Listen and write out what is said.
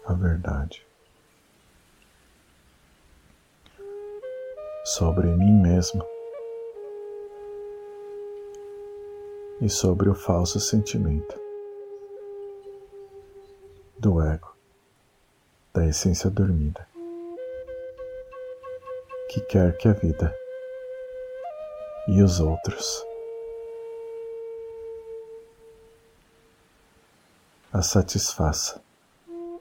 a verdade sobre mim mesmo e sobre o falso sentimento do ego, da essência dormida, que quer que a vida e os outros a satisfaça